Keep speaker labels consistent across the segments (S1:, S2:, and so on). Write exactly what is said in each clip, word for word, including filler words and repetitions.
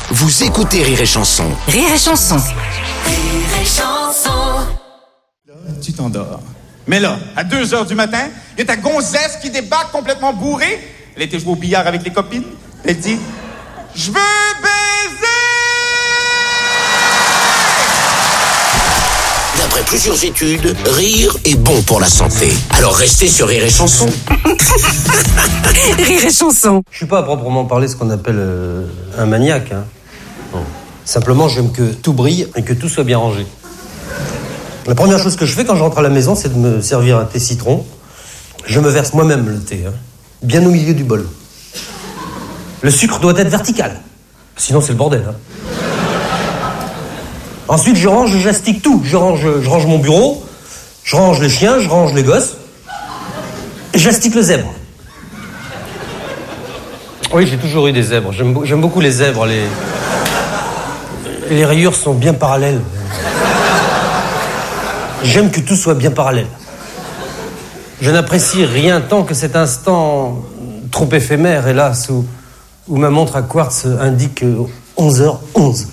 S1: Vous écoutez Rire et Chanson.
S2: Rire et Chanson.
S3: Rire et Chanson.
S4: Là, tu t'endors. Mais là, à deux heures du matin, il y a ta gonzesse qui débarque complètement bourrée. Elle était jouée au billard avec les copines. Elle dit « Je veux baiser! »
S1: D'après plusieurs études, rire est bon pour la santé. Alors restez sur Rire et Chanson.
S2: Rire et Chanson.
S5: Je suis pas à proprement parler ce qu'on appelle euh, un maniaque. Hein. Non. Simplement, j'aime que tout brille et que tout soit bien rangé. La première chose que je fais quand je rentre à la maison, c'est de me servir un thé citron. Je me verse moi-même le thé, hein, bien au milieu du bol. Le sucre doit être vertical, sinon c'est le bordel. Hein. Ensuite, je range, j'astique tout. Je range, je range mon bureau, je range les chiens, je range les gosses, et j'astique le zèbre. Oui, j'ai toujours eu des zèbres. J'aime, j'aime beaucoup les zèbres. Les... les rayures sont bien parallèles. J'aime que tout soit bien parallèle. Je n'apprécie rien tant que cet instant trop éphémère, hélas, où, où ma montre à quartz indique onze heures onze.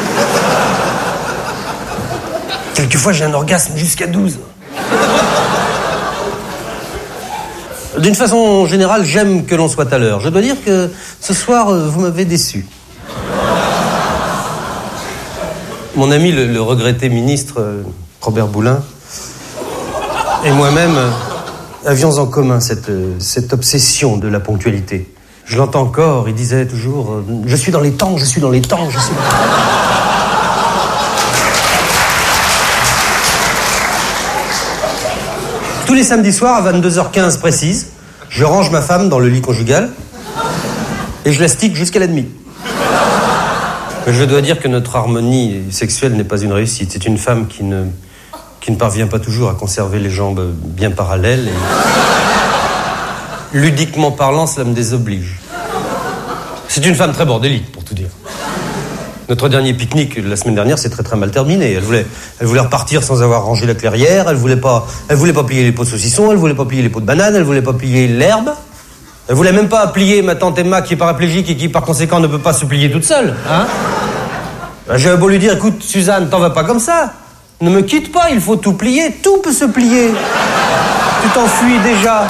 S5: Quelquefois, j'ai un orgasme jusqu'à douze. D'une façon générale, j'aime que l'on soit à l'heure. Je dois dire que ce soir, vous m'avez déçu. Mon ami, le, le regretté ministre Robert Boulin, et moi-même avions en commun cette, cette obsession de la ponctualité. Je l'entends encore, il disait toujours « Je suis dans les temps, je suis dans les temps, je suis... » Tous les samedis soirs, à vingt-deux heures quinze précise, je range ma femme dans le lit conjugal et je la stick jusqu'à la nuit. Mais je dois dire que notre harmonie sexuelle n'est pas une réussite. C'est une femme qui ne, qui ne parvient pas toujours à conserver les jambes bien parallèles. Et... ludiquement parlant, cela me désoblige. C'est une femme très bordélique, pour tout dire. Notre dernier pique-nique la semaine dernière s'est très très mal terminé. Elle voulait, elle voulait repartir sans avoir rangé la clairière. Elle voulait pas, elle voulait pas plier les pots de saucisson. Elle voulait pas plier les pots de banane. Elle voulait pas plier l'herbe. Elle voulait même pas plier ma tante Emma qui est paraplégique et qui par conséquent ne peut pas se plier toute seule. Hein ben, j'avais beau lui dire, écoute Suzanne, t'en vas pas comme ça. Ne me quitte pas, il faut tout plier. Tout peut se plier. Tu t'enfuis déjà.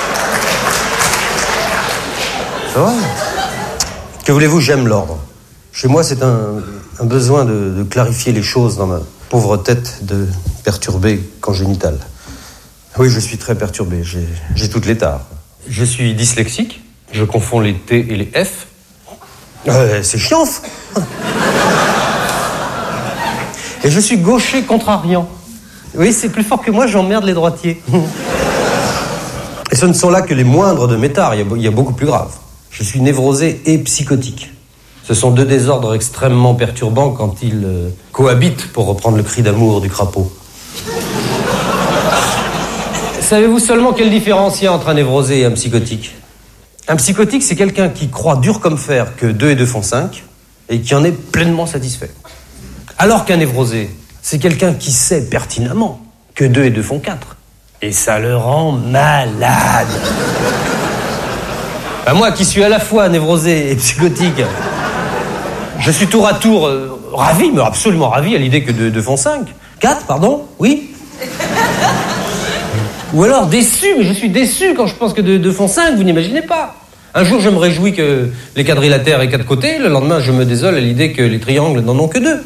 S5: Ça va ? Que voulez-vous, j'aime l'ordre. Chez moi, c'est un, un besoin de, de clarifier les choses dans ma pauvre tête de perturbé congénital. Oui, je suis très perturbé, j'ai, j'ai toutes les tares. Je suis dyslexique, je confonds les T et les F. Euh, c'est chiant. Et je suis gaucher contrariant. Oui, c'est plus fort que moi, j'emmerde les droitiers. Et ce ne sont là que les moindres de mes tares, il y a, il y a beaucoup plus grave. Je suis névrosé et psychotique. Ce sont deux désordres extrêmement perturbants quand ils euh, cohabitent, pour reprendre le cri d'amour du crapaud. Savez-vous seulement quelle différence il y a entre un névrosé et un psychotique ? Un psychotique, c'est quelqu'un qui croit dur comme fer que deux et deux font cinq et qui en est pleinement satisfait. Alors qu'un névrosé, c'est quelqu'un qui sait pertinemment que deux et deux font quatre. Et ça le rend malade. Ben moi qui suis à la fois névrosé et psychotique... je suis tour à tour euh, ravi, mais absolument ravi à l'idée que deux, deux font cinq. quatre, pardon, oui. Ou alors déçu, mais je suis déçu quand je pense que deux, deux font cinq, vous n'imaginez pas. Un jour, je me réjouis que les quadrilatères aient quatre côtés, le lendemain, je me désole à l'idée que les triangles n'en ont que deux.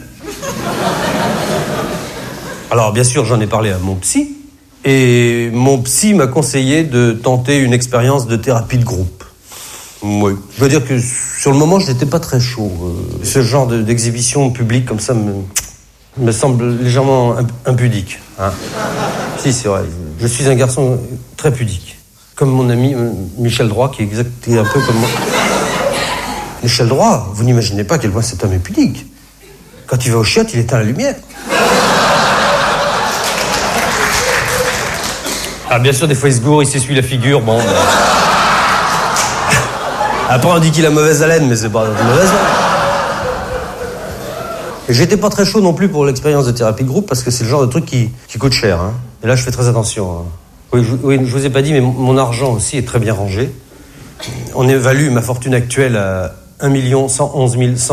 S5: Alors, bien sûr, j'en ai parlé à mon psy, et mon psy m'a conseillé de tenter une expérience de thérapie de groupe. Oui. Je dois dire que sur le moment, je n'étais pas très chaud. Euh, ce genre de, d'exhibition publique comme ça me, me semble légèrement imp- impudique. Hein. Si, c'est vrai. Je suis un garçon très pudique. Comme mon ami euh, Michel Droit, qui est exactement un peu comme moi. Michel Droit, vous n'imaginez pas à quel point cet homme est pudique. Quand il va au chiottes, il éteint la lumière. Ah, bien sûr, des fois, il se gourre, il s'essuie la figure, bon... Ben... Après, on dit qu'il a mauvaise haleine, mais c'est pas mauvaise. Et j'étais pas très chaud non plus pour l'expérience de thérapie de groupe, parce que c'est le genre de truc qui, qui coûte cher. Hein. Et là, je fais très attention. Hein. Oui, je, oui, je vous ai pas dit, mais mon argent aussi est très bien rangé. On évalue ma fortune actuelle à un million cent onze mille